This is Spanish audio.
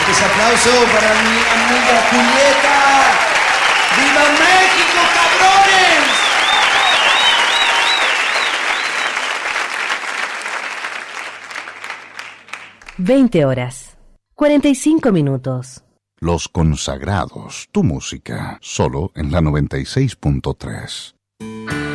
Fuertes aplausos para mi amiga Julieta. ¡Viva México, cabrones! 20:45. Los Consagrados, tu música, solo en la 96.3.